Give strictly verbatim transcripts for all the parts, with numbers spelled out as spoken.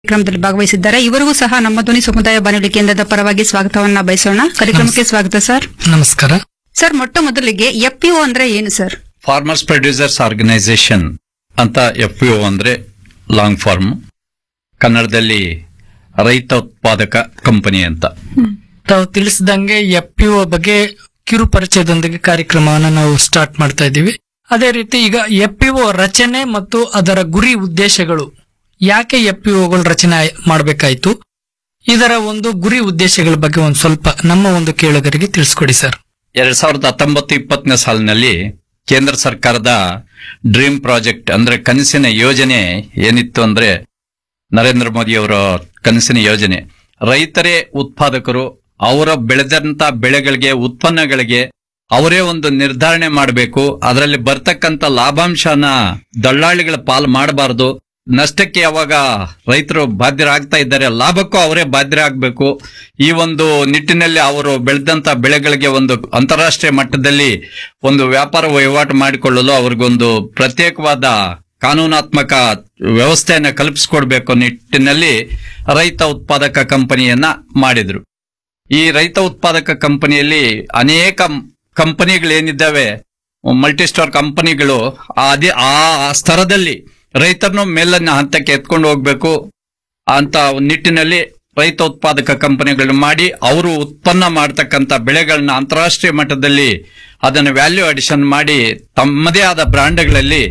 ಕಾರ್ಯಕ್ರಮದಲ್ಲಿ ಭಾಗವಹಿಸಿದ್ದಾರೆ. ಇವರಿಗೂ ಸಹ ನಮ್ಮ ಧ್ವನಿ ಸಮುದಾಯ ಬಾನುಲಿ ಕೇಂದ್ರದ ಪರವಾಗಿ ಸ್ವಾಗತವನ್ನ ಬಯಸೋಣ. ಕಾರ್ಯಕ್ರಮಕ್ಕೆ ಸ್ವಾಗತ ಸರ್. ನಮಸ್ಕಾರ ಸರ್. ಮೊಟ್ಟ ಮೊದಲಿಗೆ ಎಫ್ಪಿಒ ಅಂದ್ರೆ ಏನು ಸರ್? ಫಾರ್ಮರ್ಸ್ ಪ್ರೊಡ್ಯೂಸರ್ಸ್ ಆರ್ಗನೈಸೇಷನ್ ಅಂತ ಎಫ್ಪಿಒ ಅಂದ್ರೆ ಲಾಂಗ್ ಫಾರ್ಮ್, ಕನ್ನಡದಲ್ಲಿ ರೈತ ಉತ್ಪಾದಕ ಕಂಪನಿ ಅಂತ. ತಾವು ತಿಳಿಸಿದಂಗೆ ಎಫ್ಪಿಒ ಬಗ್ಗೆ ಕಿರು ಪರಿಚಯದೊಂದಿಗೆ ಕಾರ್ಯಕ್ರಮವನ್ನು ನಾವು ಸ್ಟಾರ್ಟ್ ಮಾಡ್ತಾ ಇದ್ದೀವಿ. ಅದೇ ರೀತಿ ಈಗ ಎಫ್ಪಿಒ ರಚನೆ ಮತ್ತು ಅದರ ಗುರಿ ಉದ್ದೇಶಗಳು, ಯಾಕೆ ಎಫ್ಪಿಒಗಳು ರಚನೆ ಮಾಡಬೇಕಾಯ್ತು, ಇದರ ಒಂದು ಗುರಿ ಉದ್ದೇಶಗಳ ಬಗ್ಗೆ ಒಂದು ಸ್ವಲ್ಪ ನಮ್ಮ ಒಂದು ಕೇಳುಗರಿಗೆ ತಿಳಿಸ್ಕೊಡಿ ಸರ್. ಎರಡ್ ಸಾವಿರದ ಹತ್ತೊಂಬತ್ತು ಇಪ್ಪತ್ತನೇ ಸಾಲಿನಲ್ಲಿ ಕೇಂದ್ರ ಸರ್ಕಾರದ ಡ್ರೀಮ್ ಪ್ರಾಜೆಕ್ಟ್ ಅಂದ್ರೆ ಕನಸಿನ ಯೋಜನೆ ಏನಿತ್ತು ಅಂದ್ರೆ ನರೇಂದ್ರ ಮೋದಿ ಅವರ ಕನಸಿನ ಯೋಜನೆ, ರೈತರೇ ಉತ್ಪಾದಕರು, ಅವರ ಬೆಳೆದಂತ ಬೆಳೆಗಳಿಗೆ ಉತ್ಪನ್ನಗಳಿಗೆ ಅವರೇ ಒಂದು ನಿರ್ಧಾರಣೆ ಮಾಡಬೇಕು. ಅದರಲ್ಲಿ ಬರ್ತಕ್ಕಂತ ಲಾಭಾಂಶನ ದಳ್ಳಾಳಿಗಳ ಪಾಲು ಮಾಡಬಾರದು. ನಷ್ಟಕ್ಕೆ ಯಾವಾಗ ರೈತರು ಬಾಧ್ಯರಾಗ್ತಾ ಇದ್ದಾರೆ, ಲಾಭಕ್ಕೂ ಅವರೇ ಬಾಧ್ಯರಾಗಬೇಕು. ಈ ಒಂದು ನಿಟ್ಟಿನಲ್ಲಿ ಅವರು ಬೆಳೆದಂತ ಬೆಳೆಗಳಿಗೆ ಒಂದು ಅಂತಾರಾಷ್ಟ್ರೀಯ ಮಟ್ಟದಲ್ಲಿ ಒಂದು ವ್ಯಾಪಾರ ವಹಿವಾಟು ಮಾಡಿಕೊಳ್ಳಲು ಅವ್ರಿಗೊಂದು ಪ್ರತ್ಯೇಕವಾದ ಕಾನೂನಾತ್ಮಕ ವ್ಯವಸ್ಥೆಯನ್ನ ಕಲ್ಪಿಸಿಕೊಡ್ಬೇಕು ನಿಟ್ಟಿನಲ್ಲಿ ರೈತ ಉತ್ಪಾದಕ ಕಂಪನಿಯನ್ನ ಮಾಡಿದ್ರು. ಈ ರೈತ ಉತ್ಪಾದಕ ಕಂಪನಿಯಲ್ಲಿ ಅನೇಕ ಕಂಪನಿಗಳೇನಿದ್ದಾವೆ, ಮಲ್ಟಿ ಸ್ಟಾರ್ ಕಂಪನಿಗಳು, ಅದೇ ಆ ಸ್ತರದಲ್ಲಿ ರೈತರನ್ನು ಮೇಲಿನ ಹಂತಕ್ಕೆ ಎತ್ಕೊಂಡು ಹೋಗ್ಬೇಕು ಅಂತ ನಿಟ್ಟಿನಲ್ಲಿ ರೈತ ಉತ್ಪಾದಕ ಕಂಪನಿಗಳನ್ನ ಮಾಡಿ ಅವರು ಉತ್ಪನ್ನ ಮಾಡತಕ್ಕಂತ ಬೆಳೆಗಳನ್ನ ಅಂತಾರಾಷ್ಟ್ರೀಯ ಮಟ್ಟದಲ್ಲಿ ಅದನ್ನು ವ್ಯಾಲ್ಯೂ ಅಡಿಷನ್ ಮಾಡಿ ತಮ್ಮದೇ ಆದ ಬ್ರಾಂಡ್ಗಳಲ್ಲಿ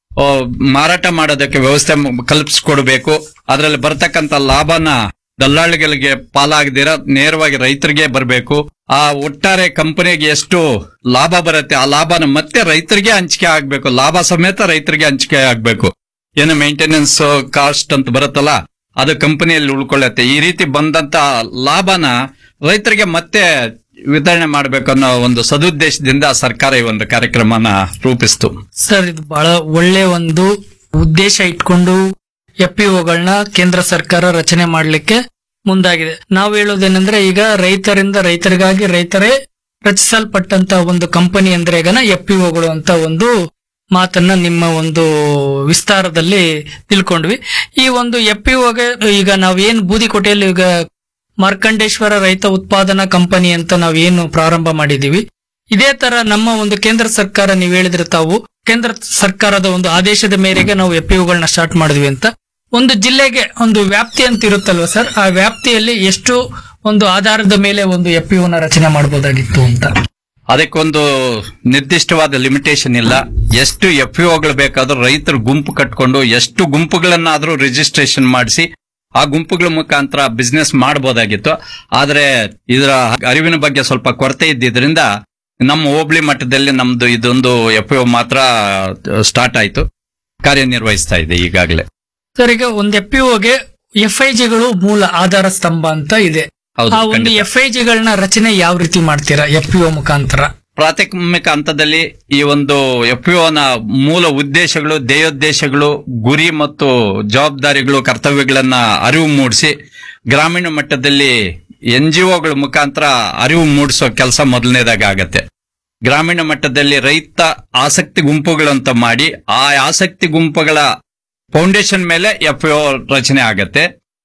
ಮಾರಾಟ ಮಾಡೋದಕ್ಕೆ ವ್ಯವಸ್ಥೆ ಕಲ್ಪಿಸಿಕೊಡ್ಬೇಕು. ಅದರಲ್ಲಿ ಬರ್ತಕ್ಕಂತ ಲಾಭನ ದಲ್ಲಾಳಿಗಳಿಗೆ ಪಾಲಾಗದಿರ ನೇರವಾಗಿ ರೈತರಿಗೆ ಬರಬೇಕು. ಆ ಒಟ್ಟಾರೆ ಕಂಪನಿಗೆ ಎಷ್ಟು ಲಾಭ ಬರುತ್ತೆ ಆ ಲಾಭನ ಮತ್ತೆ ರೈತರಿಗೆ ಹಂಚಿಕೆ ಆಗ್ಬೇಕು, ಲಾಭ ಸಮೇತ ರೈತರಿಗೆ ಹಂಚಿಕೆ ಆಗ್ಬೇಕು. ಏನು ಮೇಂಟೆನೆನ್ಸ್ ಕಾಸ್ಟ್ ಅಂತ ಬರುತ್ತಲ್ಲ ಅದು ಕಂಪನಿಯಲ್ಲಿ ಉಳ್ಕೊಳ್ಳುತ್ತೆ. ಈ ರೀತಿ ಬಂದಂತ ಲಾಭನ ರೈತರಿಗೆ ಮತ್ತೆ ವಿತರಣೆ ಮಾಡಬೇಕು ಅನ್ನೋ ಒಂದು ಸದುದ್ದೇಶದಿಂದ ಸರ್ಕಾರ ಈ ಒಂದು ಕಾರ್ಯಕ್ರಮನ ರೂಪಿಸಿತು. ಸರ್, ಇದು ಬಹಳ ಒಳ್ಳೆ ಒಂದು ಉದ್ದೇಶ ಇಟ್ಕೊಂಡು ಎಫ್ಪಿಒಗಳನ್ನ ಕೇಂದ್ರ ಸರ್ಕಾರ ರಚನೆ ಮಾಡಲಿಕ್ಕೆ ಮುಂದಾಗಿದೆ. ನಾವು ಹೇಳೋದೇನೆಂದ್ರೆ ಈಗ ರೈತರಿಂದ ರೈತರಿಗಾಗಿ ರೈತರೇ ರಚಿಸಲ್ಪಟ್ಟಂತ ಒಂದು ಕಂಪನಿ ಅಂದ್ರೆ ಈಗ ಎಫ್ಪಿಒಗಳು ಅಂತ ಒಂದು ಮಾತನ್ನ ನಿಮ್ಮ ಒಂದು ವಿಸ್ತಾರದಲ್ಲಿ ತಿಳ್ಕೊಂಡ್ವಿ. ಈ ಒಂದು ಎಫ್ಪಿಒಗೆ ಈಗ ನಾವೇನು ಬೂದಿಕೋಟೆಯಲ್ಲಿ ಈಗ ಮಾರ್ಕಂಡೇಶ್ವರ ರೈತ ಉತ್ಪಾದನಾ ಕಂಪನಿ ಅಂತ ನಾವೇನು ಪ್ರಾರಂಭ ಮಾಡಿದೀವಿ, ಇದೇ ತರ ನಮ್ಮ ಒಂದು ಕೇಂದ್ರ ಸರ್ಕಾರ, ನೀವು ಹೇಳಿದ್ರೆ ತಾವು ಕೇಂದ್ರ ಸರ್ಕಾರದ ಒಂದು ಆದೇಶದ ಮೇರೆಗೆ ನಾವು ಎಫ್ಪಿಒಗಳನ್ನ ಸ್ಟಾರ್ಟ್ ಮಾಡಿದ್ವಿ ಅಂತ. ಒಂದು ಜಿಲ್ಲೆಗೆ ಒಂದು ವ್ಯಾಪ್ತಿ ಅಂತ ಇರುತ್ತಲ್ವ ಸರ್, ಆ ವ್ಯಾಪ್ತಿಯಲ್ಲಿ ಎಷ್ಟು ಒಂದು ಆಧಾರದ ಮೇಲೆ ಒಂದು ಎಫ್ಪಿಒನ ರಚನೆ ಮಾಡಬಹುದಾಗಿತ್ತು ಅಂತ? ಅದಕ್ಕೊಂದು ನಿರ್ದಿಷ್ಟವಾದ ಲಿಮಿಟೇಷನ್ ಇಲ್ಲ. ಎಷ್ಟು ಎಫ್ಪಿಒಗಳು ಬೇಕಾದ್ರೂ ರೈತರು ಗುಂಪು ಕಟ್ಕೊಂಡು ಎಷ್ಟು ಗುಂಪುಗಳನ್ನಾದ್ರೂ ರಿಜಿಸ್ಟ್ರೇಷನ್ ಮಾಡಿಸಿ ಆ ಗುಂಪುಗಳ ಮುಖಾಂತರ ಬಿಸ್ನೆಸ್ ಮಾಡಬಹುದಾಗಿತ್ತು. ಆದ್ರೆ ಇದರ ಅರಿವಿನ ಬಗ್ಗೆ ಸ್ವಲ್ಪ ಕೊರತೆ ಇದ್ದಿದ್ರಿಂದ ನಮ್ಮ ಹೋಬಳಿ ಮಟ್ಟದಲ್ಲಿ ನಮ್ದು ಇದೊಂದು ಎಫ್ಪಿಒ ಮಾತ್ರ ಸ್ಟಾರ್ಟ್ ಆಯ್ತು, ಕಾರ್ಯನಿರ್ವಹಿಸ್ತಾ ಇದೆ ಈಗಾಗಲೇ. ಸರ್, ಈಗ ಒಂದು ಎಫ್ಪಿಒಗೆ ಎಫ್ಐಜಿಗಳು ಮೂಲ ಆಧಾರ ಸ್ತಂಭ ಅಂತ ಇದೆ. ಆ ಒಂದು ಎಫ್ಐಜಿಗಳನ್ನ ರಚನೆ ಯಾವ ರೀತಿ ಮಾಡ್ತೀರಾ ಎಫ್ಪಿಒ ಮುಖಾಂತರ? ಪ್ರಾಥಮಿಕ ಹಂತದಲ್ಲಿ ಈ ಒಂದು ಎಫ್ಪಿಒನ ಮೂಲ ಉದ್ದೇಶಗಳು, ಧ್ಯೇಯೋದ್ದೇಶಗಳು, ಗುರಿ ಮತ್ತು ಜವಾಬ್ದಾರಿಗಳು, ಕರ್ತವ್ಯಗಳನ್ನ ಅರಿವು ಮೂಡಿಸಿ ಗ್ರಾಮೀಣ ಮಟ್ಟದಲ್ಲಿ ಎನ್ ಜಿ ಒಗಳ ಮುಖಾಂತರ ಅರಿವು ಮೂಡಿಸೋ ಕೆಲಸ ಮೊದಲನೇದಾಗ ಆಗತ್ತೆ. ಗ್ರಾಮೀಣ ಮಟ್ಟದಲ್ಲಿ ರೈತ ಆಸಕ್ತಿ ಗುಂಪುಗಳು ಅಂತ ಮಾಡಿ ಆ ಆಸಕ್ತಿ ಗುಂಪುಗಳ ಫೌಂಡೇಶನ್ ಮೇಲೆ ಎಫ್ಪಿಒ ರಚನೆ ಆಗತ್ತೆ.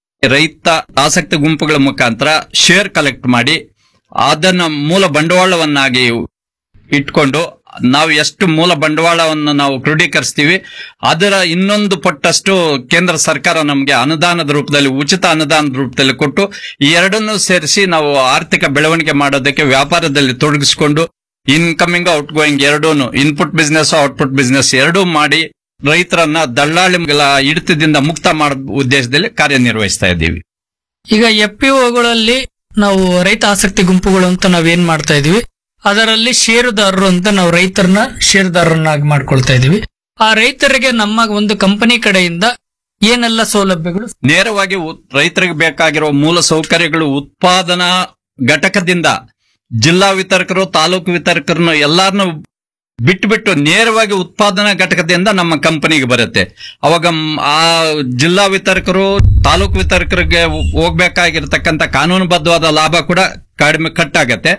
ರೈತ ಆಸಕ್ತಿ ಗುಂಪುಗಳ ಮುಖಾಂತರ ಶೇರ್ ಕಲೆಕ್ಟ್ ಮಾಡಿ ಅದನ್ನ ಮೂಲ ಬಂಡವಾಳವನ್ನಾಗಿ ಇಟ್ಕೊಂಡು ನಾವು ಎಷ್ಟು ಮೂಲ ಬಂಡವಾಳವನ್ನು ನಾವು ಕ್ರೋಢೀಕರಿಸ್ತೀವಿ ಅದರ ಇನ್ನೊಂದು ಪಟ್ಟಷ್ಟು ಕೇಂದ್ರ ಸರ್ಕಾರ ನಮಗೆ ಅನುದಾನದ ರೂಪದಲ್ಲಿ, ಉಚಿತ ಅನುದಾನದ ರೂಪದಲ್ಲಿ ಕೊಟ್ಟು ಈ ಎರಡನ್ನೂ ಸೇರಿಸಿ ನಾವು ಆರ್ಥಿಕ ಬೆಳವಣಿಗೆ ಮಾಡೋದಕ್ಕೆ ವ್ಯಾಪಾರದಲ್ಲಿ ತೊಡಗಿಸಿಕೊಂಡು incoming out going ಎರಡೂನು, input business output business ಎರಡೂ ಮಾಡಿ ರೈತರನ್ನ ದಳ್ಳಾಳಿಗಳ ಹಿಡಿತದಿಂದ ಮುಕ್ತ ಮಾಡೋ ಉದ್ದೇಶದಲ್ಲಿ ಕಾರ್ಯನಿರ್ವಹಿಸ್ತಾ ಇದ್ದೀವಿ. ಈಗ ಎಫ್ಪಿಒಗಳಲ್ಲಿ ನಾವು ರೈತ ಆಸಕ್ತಿ ಗುಂಪುಗಳು ಅಂತ ನಾವೇನ್ ಮಾಡ್ತಾ ಇದೀವಿ, ಅದರಲ್ಲಿ ಷೇರುದಾರರು ಅಂತ ನಾವು ರೈತರನ್ನ ಷೇರುದಾರರನ್ನಾಗಿ ಮಾಡ್ಕೊಳ್ತಾ ಇದೀವಿ. ಆ ರೈತರಿಗೆ ನಮ್ಮ ಒಂದು ಕಂಪನಿ ಕಡೆಯಿಂದ ಏನೆಲ್ಲ ಸೌಲಭ್ಯಗಳು? ನೇರವಾಗಿ ರೈತರಿಗೆ ಬೇಕಾಗಿರುವ ಮೂಲ ಸೌಕರ್ಯಗಳು ಉತ್ಪಾದನಾ ಘಟಕದಿಂದ ಜಿಲ್ಲಾ ವಿತರಕರು, ತಾಲೂಕು ವಿತರಕರನ್ನು ಎಲ್ಲಾರನ್ನು ಬಿಟ್ಟು ಬಿಟ್ಟು ನೇರವಾಗಿ ಉತ್ಪಾದನಾ ಘಟಕದಿಂದ ನಮ್ಮ ಕಂಪನಿಗೆ ಬರುತ್ತೆ. ಅವಾಗ ಆ ಜಿಲ್ಲಾ ವಿತರಕರು, ತಾಲೂಕು ವಿತರಕರಿಗೆ ಹೋಗ್ಬೇಕಾಗಿರ್ತಕ್ಕಂಥ ಕಾನೂನುಬದ್ಧವಾದ ಲಾಭ ಕೂಡ ಕಡಿಮೆ ಕಟ್ ಆಗತ್ತೆ.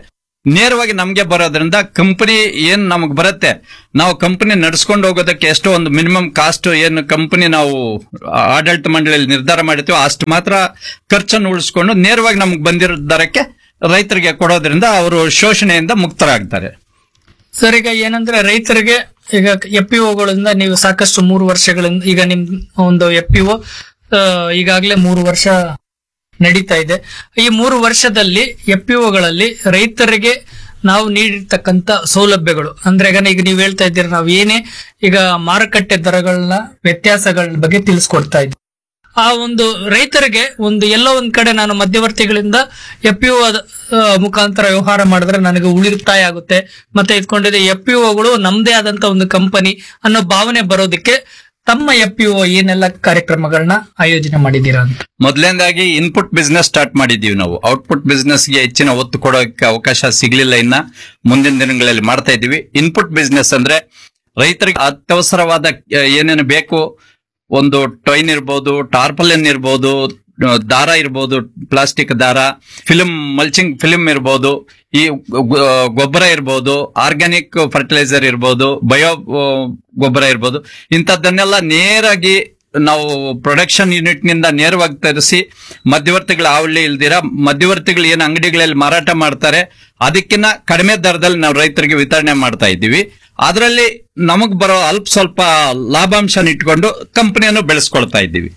ನೇರವಾಗಿ ನಮ್ಗೆ ಬರೋದ್ರಿಂದ ಕಂಪನಿ ಏನ್ ನಮಗ್ ಬರುತ್ತೆ, ನಾವು ಕಂಪನಿ ನಡ್ಸ್ಕೊಂಡು ಹೋಗೋದಕ್ಕೆ ಎಷ್ಟೋ ಒಂದು ಮಿನಿಮಮ್ ಕಾಸ್ಟ್ ಏನು ಕಂಪನಿ ನಾವು ಆಡಳಿತ ಮಂಡಳಿಯಲ್ಲಿ ನಿರ್ಧಾರ ಮಾಡಿರ್ತೀವೋ ಅಷ್ಟು ಮಾತ್ರ ಖರ್ಚನ್ನು ಉಳಿಸ್ಕೊಂಡು ನೇರವಾಗಿ ನಮ್ಗೆ ಬಂದಿರೋ ದರಕ್ಕೆ ರೈತರಿಗೆ ಕೊಡೋದ್ರಿಂದ ಅವರು ಶೋಷಣೆಯಿಂದ ಮುಕ್ತರಾಗ್ತಾರೆ. ಸರ್, ಈಗ ಏನಂದ್ರೆ ರೈತರಿಗೆ ಈಗ ಎಫ್ ಪಿ ಒಗಳಿಂದ ನೀವು ಸಾಕಷ್ಟು ಮೂರು ವರ್ಷಗಳಿಂದ ಈಗ ನಿಮ್ ಒಂದು ಎಫ್ ಪಿ ಒ ಈಗಾಗಲೇ ಮೂರು ವರ್ಷ ನಡೀತಾ ಇದೆ. ಈ ಮೂರು ವರ್ಷದಲ್ಲಿ ಎಫ್ ಪಿ ಒಗಳಲ್ಲಿ ರೈತರಿಗೆ ನಾವು ನೀಡಿರ್ತಕ್ಕಂತ ಸೌಲಭ್ಯಗಳು ಅಂದ್ರೆ ಈಗ ಈಗ ನೀವು ಹೇಳ್ತಾ ಇದ್ದೀರಾ, ನಾವು ಏನೇ ಈಗ ಮಾರುಕಟ್ಟೆ ದರಗಳನ್ನ ವ್ಯತ್ಯಾಸಗಳ ಬಗ್ಗೆ ತಿಳಿಸ್ಕೊಡ್ತಾ ಇದ್ದೀವಿ. ಆ ಒಂದು ರೈತರಿಗೆ ಒಂದು ಎಲ್ಲೋ ಒಂದ್ ಕಡೆ ನಾನು ಮಧ್ಯವರ್ತಿಗಳಿಂದ ಎಫ್ ಪಿ ಒ ಮುಖಾಂತರ ವ್ಯವಹಾರ ಮಾಡಿದ್ರೆ ನನಗೆ ಉಳಿತಾಯ ಆಗುತ್ತೆ, ಮತ್ತೆ ಇದ್ಕೊಂಡಿದೆ ಎಫ್ ಪಿ ಒಗಳು ನಮ್ದೇ ಆದಂತ ಒಂದು ಕಂಪನಿ ಅನ್ನೋ ಭಾವನೆ ಬರೋದಕ್ಕೆ ತಮ್ಮ ಎಫ್ ಪಿ ಒ ಏನೆಲ್ಲ ಕಾರ್ಯಕ್ರಮಗಳನ್ನ ಆಯೋಜನೆ ಮಾಡಿದ್ದೀರಾ ಅಂತ? ಮೊದಲನೇದಾಗಿ ಇನ್ಪುಟ್ ಬಿಸ್ನೆಸ್ ಸ್ಟಾರ್ಟ್ ಮಾಡಿದ್ದೀವಿ ನಾವು. ಔಟ್ಪುಟ್ ಬಿಸ್ನೆಸ್ ಗೆ ಹೆಚ್ಚಿನ ಒತ್ತು ಕೊಡೋಕೆ ಅವಕಾಶ ಸಿಗ್ಲಿಲ್ಲ, ಇನ್ನ ಮುಂದಿನ ದಿನಗಳಲ್ಲಿ ಮಾಡ್ತಾ ಇದ್ದೀವಿ. ಇನ್ಪುಟ್ ಬಿಸ್ನೆಸ್ ಅಂದ್ರೆ ರೈತರಿಗೆ ಅತ್ಯವಸರವಾದ ಏನೇನು ಬೇಕು, ಒಂದು ಟೊಯ್ನ್ ಇರ್ಬೋದು, ಟಾರ್ಪಲಿನ್ ಇರ್ಬೋದು, ದಾರ ಇರ್ಬೋದು, ಪ್ಲಾಸ್ಟಿಕ್ ದಾರ, ಫಿಲ್ಮ್ ಮಲ್ಚಿಂಗ್ ಫಿಲ್ಮ್ ಇರ್ಬೋದು, ಈ ಗೊಬ್ಬರ ಇರ್ಬೋದು, ಆರ್ಗ್ಯಾನಿಕ್ ಫರ್ಟಿಲೈಸರ್ ಇರ್ಬೋದು, ಬಯೋ ಗೊಬ್ಬರ ಇರ್ಬೋದು, ಇಂಥದ್ದನ್ನೆಲ್ಲ ನೇರಾಗಿ ನಾವು ಪ್ರೊಡಕ್ಷನ್ ಯೂನಿಟ್ ನಿಂದ ನೇರವಾಗಿ ತರಿಸಿ ಮಧ್ಯವರ್ತಿಗಳ ಹಾವಳಿ ಇಲ್ದಿರ ಮಧ್ಯವರ್ತಿಗಳು ಏನು ಅಂಗಡಿಗಳಲ್ಲಿ ಮಾರಾಟ ಮಾಡ್ತಾರೆ ಅದಕ್ಕಿಂತ ಕಡಿಮೆ ದರದಲ್ಲಿ ನಾವು ರೈತರಿಗೆ ವಿತರಣೆ ಮಾಡ್ತಾ ಇದ್ದೀವಿ. ಅದರಲ್ಲಿ ನಮಗ್ ಬರೋ ಅಲ್ಪ ಸ್ವಲ್ಪ ಲಾಭಾಂಶನ ಇಟ್ಕೊಂಡು ಕಂಪನಿಯನ್ನು ಬೆಳೆಸ್ಕೊಳ್ತಾ ಇದ್ದೀವಿ.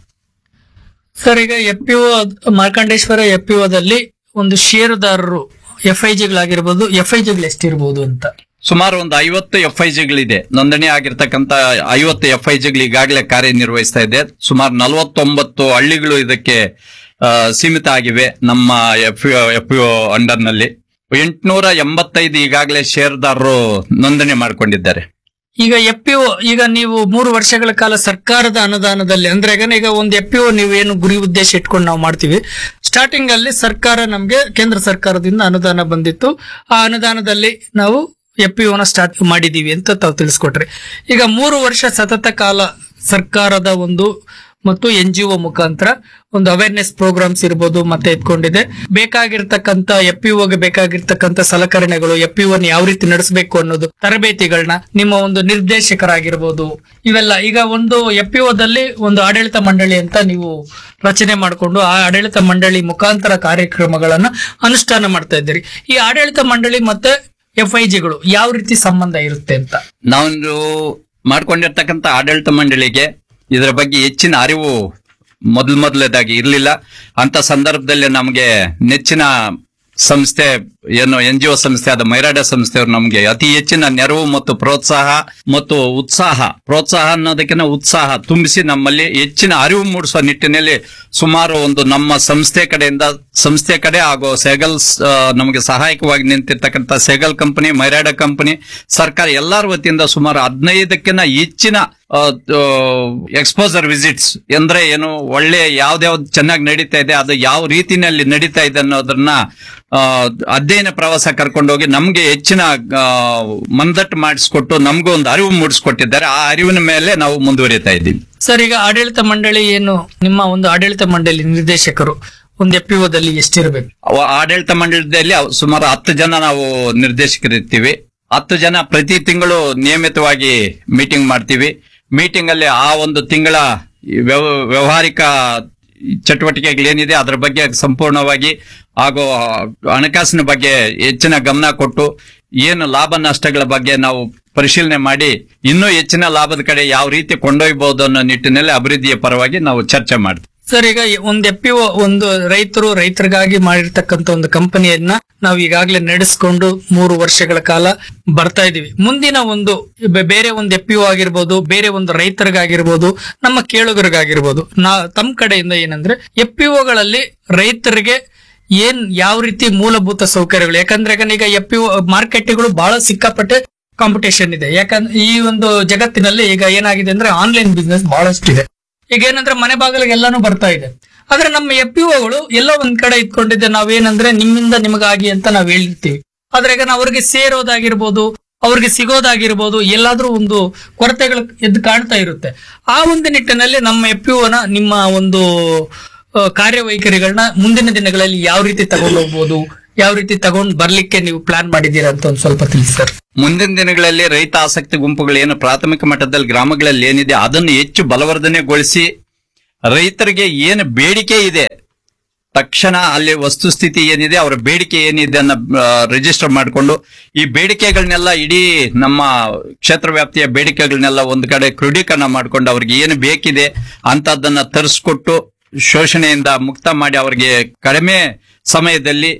ಸರ್, ಈಗ F P O Markandeshwara F P ಒದಲ್ಲಿ ಒಂದು ಷೇರುದಾರರು ಎಫ್ ಐ ಜಿಗಳಾಗಿರ್ಬೋದು, ಎಫ್ ಐ ಜಿಗಳು ಎಷ್ಟಿರ್ಬೋದು ಅಂತ? ಸುಮಾರು ಒಂದು ಐವತ್ತು ಎಫ್ ಐ ಜಿಗಳಿದೆ. ನೋಂದಣಿ ಆಗಿರ್ತಕ್ಕಂಥ ಐವತ್ತು ಎಫ್ ಐ ಜಿಗಳು ಈಗಾಗಲೇ ಕಾರ್ಯನಿರ್ವಹಿಸ್ತಾ ಇದೆ. ಸುಮಾರು ನಲವತ್ತೊಂಬತ್ತು ಹಳ್ಳಿಗಳು ಇದಕ್ಕೆ ಸೀಮಿತ ಆಗಿವೆ ನಮ್ಮ ಎಫ್ ಎಫ್ ಒ ಅಂಡರ್ ನಲ್ಲಿ. ಎಂಟುನೂರ ಎಂಬತ್ತೈದು ಈಗಾಗಲೇ ಷೇರುದಾರರು ನೋಂದಣಿ ಮಾಡಿಕೊಂಡಿದ್ದಾರೆ. ಈಗ ಎಫ್ ಪಿ ಒ ಈಗ ನೀವು ಮೂರು ವರ್ಷಗಳ ಕಾಲ ಸರ್ಕಾರದ ಅನುದಾನದಲ್ಲಿ ಅಂದ್ರೆ ಈಗ ಈಗ ಒಂದು ಎಫ್ ಪಿ ಒ ನೀವು ಏನು ಗುರಿ ಉದ್ದೇಶ ಇಟ್ಕೊಂಡು ನಾವು ಮಾಡ್ತೀವಿ, ಸ್ಟಾರ್ಟಿಂಗ್ ಅಲ್ಲಿ ಸರ್ಕಾರ ನಮ್ಗೆ ಕೇಂದ್ರ ಸರ್ಕಾರದಿಂದ ಅನುದಾನ ಬಂದಿತ್ತು. ಆ ಅನುದಾನದಲ್ಲಿ ನಾವು ಎಫ್ ಪಿ ಒನ ಸ್ಟಾರ್ಟ್ ಮಾಡಿದೀವಿ ಅಂತ ತಾವು ತಿಳಿಸ್ಕೊಟ್ರಿ. ಈಗ ಮೂರು ವರ್ಷ ಸತತ ಕಾಲ ಸರ್ಕಾರದ ಒಂದು ಮತ್ತು ಎನ್ ಜಿ ಒ ಮುಖಾಂತರ ಒಂದು ಅವೇರ್ನೆಸ್ ಪ್ರೋಗ್ರಾಮ್ಸ್ ಇರ್ಬೋದು ಮತ್ತೆ ಇಟ್ಕೊಂಡಿದೆ. ಬೇಕಾಗಿರ್ತಕ್ಕಂಥ ಎಫ್ ಪಿ ಒಗೆ ಬೇಕಾಗಿರ್ತಕ್ಕಂಥ ಸಲಕರಣೆಗಳು, ಎಫ್ ಪಿ ಒನ್ ಯಾವ ರೀತಿ ನಡೆಸಬೇಕು ಅನ್ನೋದು ತರಬೇತಿಗಳನ್ನ ನಿಮ್ಮ ಒಂದು ನಿರ್ದೇಶಕರಾಗಿರ್ಬೋದು ಇವೆಲ್ಲ ಈಗ ಒಂದು ಎಫ್ ಪಿ ಒದಲ್ಲಿ ಒಂದು ಆಡಳಿತ ಮಂಡಳಿ ಅಂತ ನೀವು ರಚನೆ ಮಾಡಿಕೊಂಡು ಆ ಆಡಳಿತ ಮಂಡಳಿ ಮುಖಾಂತರ ಕಾರ್ಯಕ್ರಮಗಳನ್ನ ಅನುಷ್ಠಾನ ಮಾಡ್ತಾ ಇದ್ದೀರಿ. ಈ ಆಡಳಿತ ಮಂಡಳಿ ಮತ್ತೆ ಎಫ್ ಐ ಜಿಗಳು ಯಾವ ರೀತಿ ಸಂಬಂಧ ಇರುತ್ತೆ ಅಂತ? ನಾವು ಮಾಡ್ಕೊಂಡಿರ್ತಕ್ಕಂಥ ಆಡಳಿತ ಮಂಡಳಿಗೆ ಇದರ ಬಗ್ಗೆ ಹೆಚ್ಚಿನ ಅರಿವು ಮೊದಲು ಮೊದಲದಾಗಿ ಇರಲಿಲ್ಲ. ಅಂತ ಸಂದರ್ಭದಲ್ಲಿ ನಮಗೆ ನೆಚ್ಚಿನ ಸಂಸ್ಥೆ ಏನು ಎನ್ ಜಿ ಒ ಸಂಸ್ಥೆ ಆದ ಮೈರಾಡ ಸಂಸ್ಥೆಯವರು ನಮಗೆ ಅತಿ ಹೆಚ್ಚಿನ ನೆರವು ಮತ್ತು ಪ್ರೋತ್ಸಾಹ ಮತ್ತು ಉತ್ಸಾಹ ಪ್ರೋತ್ಸಾಹ ಅನ್ನೋದಕ್ಕಿಂತ ಉತ್ಸಾಹ ತುಂಬಿಸಿ ನಮ್ಮಲ್ಲಿ ಹೆಚ್ಚಿನ ಅರಿವು ಮೂಡಿಸುವ ನಿಟ್ಟಿನಲ್ಲಿ ಸುಮಾರು ಒಂದು ನಮ್ಮ ಸಂಸ್ಥೆ ಕಡೆಯಿಂದ ಸಂಸ್ಥೆ ಕಡೆ ಹಾಗೂ ಸೆಗಲ್ ನಮಗೆ ಸಹಾಯಕವಾಗಿ ನಿಂತಿರ್ತಕ್ಕಂಥ ಸೆಗಲ್ ಕಂಪನಿ, ಮೈರಾಡ ಕಂಪನಿ, ಸರ್ಕಾರ ಎಲ್ಲರ ವತಿಯಿಂದ ಸುಮಾರು ಹದಿನೈದಕ್ಕಿಂತ ಹೆಚ್ಚಿನ ಎಕ್ಸ್ಪೋಸರ್ ವಿಸಿಟ್ಸ್ ಅಂದ್ರೆ ಏನು ಒಳ್ಳೆ ಯಾವ್ದ್ಯಾವ್ದು ಚೆನ್ನಾಗಿ ನಡೀತಾ ಇದೆ ಅದು ಯಾವ ರೀತಿನಲ್ಲಿ ನಡೀತಾ ಇದೆ ಅನ್ನೋದನ್ನ ಅಧ್ಯಯನ ಪ್ರವಾಸ ಕರ್ಕೊಂಡೋಗಿ ನಮ್ಗೆ ಹೆಚ್ಚಿನ ಮಂದಟ್ಟು ಮಾಡಿಸ್ಕೊಟ್ಟು ನಮ್ಗೂ ಒಂದು ಅರಿವು ಮೂಡಿಸ್ಕೊಟ್ಟಿದ್ದಾರೆ. ಆ ಅರಿವಿನ ಮೇಲೆ ನಾವು ಮುಂದುವರಿತಾ ಇದ್ದೀವಿ. ಸರ್, ಈಗ ಆಡಳಿತ ಮಂಡಳಿ ಏನು ನಿಮ್ಮ ಒಂದು ಆಡಳಿತ ಮಂಡಳಿ ನಿರ್ದೇಶಕರು ಒಂದು ಎಫ್ ಪಿ ಒದಲ್ಲಿ ಎಷ್ಟಿರಬೇಕು? ಆಡಳಿತ ಮಂಡಳಿಯಲ್ಲಿ ಸುಮಾರು ಹತ್ತು ಜನ ನಾವು ನಿರ್ದೇಶಕರಿರ್ತೀವಿ. ಹತ್ತು ಜನ ಪ್ರತಿ ತಿಂಗಳು ನಿಯಮಿತವಾಗಿ ಮೀಟಿಂಗ್ ಮಾಡ್ತೀವಿ. ಮೀಟಿಂಗ್ ಅಲ್ಲಿ ಆ ಒಂದು ತಿಂಗಳ ವ್ಯವಹಾರಿಕ ಚಟುವಟಿಕೆಗಳೇನಿದೆ ಅದರ ಬಗ್ಗೆ ಸಂಪೂರ್ಣವಾಗಿ ಹಾಗೂ ಹಣಕಾಸಿನ ಬಗ್ಗೆ ಹೆಚ್ಚಿನ ಗಮನ ಕೊಟ್ಟು ಏನು ಲಾಭ ನಷ್ಟಗಳ ಬಗ್ಗೆ ನಾವು ಪರಿಶೀಲನೆ ಮಾಡಿ ಇನ್ನೂ ಹೆಚ್ಚಿನ ಲಾಭದ ಕಡೆ ಯಾವ ರೀತಿ ಕೊಂಡೊಯ್ಯಬಹುದು ಅನ್ನೋ ನಿಟ್ಟಿನಲ್ಲಿ ಅಭಿವೃದ್ಧಿಯ ಪರವಾಗಿ ನಾವು ಚರ್ಚೆ ಮಾಡ್ತೀವಿ. ಸರ್, ಈಗ ಒಂದು ಎಫ್ ಪಿ ಒ ಒಂದು ರೈತರು ರೈತರಿಗಾಗಿ ಮಾಡಿರ್ತಕ್ಕಂಥ ಒಂದು ಕಂಪನಿಯನ್ನ ನಾವು ಈಗಾಗಲೇ ನಡೆಸಿಕೊಂಡು ಮೂರು ವರ್ಷಗಳ ಕಾಲ ಬರ್ತಾ ಇದೀವಿ. ಮುಂದಿನ ಒಂದು ಬೇರೆ ಒಂದು ಎಫ್ ಪಿ ಒ ಆಗಿರ್ಬೋದು, ಬೇರೆ ಒಂದು ರೈತರಿಗಾಗಿರ್ಬೋದು, ನಮ್ಮ ಕೇಳುಗರಿಗಾಗಿರ್ಬೋದು, ನಾ ತಮ್ಮ ಕಡೆಯಿಂದ ಏನಂದ್ರೆ ಎಫ್ ಪಿ ಒಗಳಲ್ಲಿ ರೈತರಿಗೆ ಏನ್ ಯಾವ ರೀತಿ ಮೂಲಭೂತ ಸೌಕರ್ಯಗಳು, ಯಾಕಂದ್ರೆ ಈಗ ಎಫ್ ಪಿ ಒ ಮಾರ್ಕೆಟ್ಗಳು ಬಹಳ ಸಿಕ್ಕಾಪಟ್ಟೆ ಕಾಂಪಿಟೇಷನ್ ಇದೆ. ಯಾಕಂದ್ರೆ ಈ ಒಂದು ಜಗತ್ತಿನಲ್ಲಿ ಈಗ ಏನಾಗಿದೆ ಅಂದ್ರೆ ಆನ್ಲೈನ್ ಬಿಸ್ನೆಸ್ ಬಹಳಷ್ಟಿದೆ. ಈಗ ಏನಂದ್ರೆ ಮನೆ ಬಾಗಿಲಿಗೆ ಎಲ್ಲಾನು ಬರ್ತಾ ಇದೆ. ಆದ್ರೆ ನಮ್ಮ ಎಫ್ ಪಿ ಒಗಳು ಎಲ್ಲ ಒಂದ್ ಕಡೆ ಇಟ್ಕೊಂಡಿದ್ದೆ ನಾವೇನಂದ್ರೆ ನಿಮ್ಮಿಂದ ನಿಮಗಾಗಿ ಅಂತ ನಾವ್ ಹೇಳಿರ್ತೀವಿ. ಆದ್ರೆ ಈಗ ನಾವು ಅವ್ರಿಗೆ ಸೇರೋದಾಗಿರ್ಬೋದು, ಅವ್ರಿಗೆ ಸಿಗೋದಾಗಿರ್ಬೋದು, ಎಲ್ಲಾದ್ರೂ ಒಂದು ಕೊರತೆಗಳು ಎದ್ದು ಕಾಣ್ತಾ ಇರುತ್ತೆ. ಆ ಒಂದು ನಿಟ್ಟಿನಲ್ಲಿ ನಮ್ಮ ಎಫ್ ಪಿ ಒನ ನಿಮ್ಮ ಒಂದು ಕಾರ್ಯವೈಖರಿಗಳನ್ನ ಮುಂದಿನ ದಿನಗಳಲ್ಲಿ ಯಾವ ರೀತಿ ತಗೊಂಡು ಹೋಗ್ಬೋದು, ಯಾವ ರೀತಿ ತಗೊಂಡ್ ಬರ್ಲಿಕ್ಕೆ ನೀವು ಪ್ಲಾನ್ ಮಾಡಿದೀರಾ ಅಂತ ಒಂದ್ ಸ್ವಲ್ಪ ತಿಳಿಸಿ ಸರ್. ಮುಂದಿನ ದಿನಗಳಲ್ಲಿ ರೈತ ಆಸಕ್ತಿ ಗುಂಪುಗಳು ಏನು ಪ್ರಾಥಮಿಕ ಮಟ್ಟದಲ್ಲಿ ಗ್ರಾಮಗಳಲ್ಲಿ ಏನಿದೆ ಅದನ್ನು ಹೆಚ್ಚು ಬಲವರ್ಧನೆಗೊಳಿಸಿ ರೈತರಿಗೆ ಏನು ಬೇಡಿಕೆ ಇದೆ ತಕ್ಷಣ ಅಲ್ಲಿ ವಸ್ತುಸ್ಥಿತಿ ಏನಿದೆ ಅವರ ಬೇಡಿಕೆ ಏನಿದೆ ಅನ್ನ ರಿಜಿಸ್ಟರ್ ಮಾಡಿಕೊಂಡು ಈ ಬೇಡಿಕೆಗಳನ್ನೆಲ್ಲ ಇಡೀ ನಮ್ಮ ಕ್ಷೇತ್ರ ವ್ಯಾಪ್ತಿಯ ಬೇಡಿಕೆಗಳನ್ನೆಲ್ಲ ಒಂದು ಕಡೆ ಕ್ರೋಢೀಕರಣ ಮಾಡಿಕೊಂಡು ಅವ್ರಿಗೆ ಏನು ಬೇಕಿದೆ ಅಂತದನ್ನ ತರಿಸ್ಕೊಟ್ಟು ಶೋಷಣೆಯಿಂದ ಮುಕ್ತ ಮಾಡಿ ಅವರಿಗೆ ಕಡಿಮೆ ಸಮಯದಲ್ಲಿ